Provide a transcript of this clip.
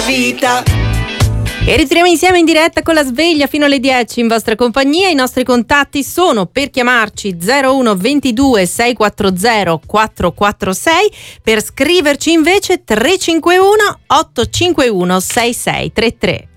Vita. E ritorniamo insieme in diretta con la sveglia fino alle 10 in vostra compagnia. I nostri contatti sono per chiamarci 01 22 640 446, per scriverci invece 351 851 6633.